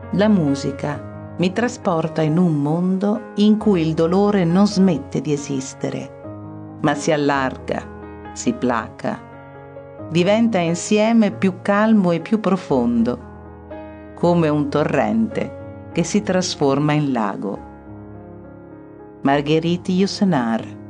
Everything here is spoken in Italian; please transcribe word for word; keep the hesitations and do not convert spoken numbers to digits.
La musica mi trasporta in un mondo in cui il dolore non smette di esistere, ma si allarga, si placa, diventa insieme più calmo e più profondo, come un torrente che si trasforma in lago. Marguerite Yourcenar.